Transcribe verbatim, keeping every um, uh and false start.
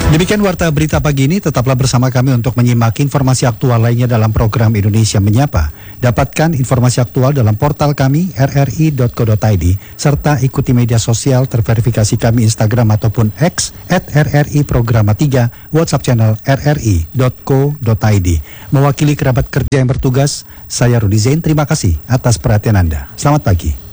Demikian warta berita pagi ini, tetaplah bersama kami untuk menyimak informasi aktual lainnya dalam program Indonesia Menyapa. Dapatkan informasi aktual dalam portal kami r r i dot co dot i d serta ikuti media sosial terverifikasi kami Instagram ataupun X at r r i programa tiga, WhatsApp channel r r i dot co dot i d. Mewakili kerabat kerja yang bertugas, saya Rudi Zain, terima kasih atas perhatian Anda. Selamat pagi.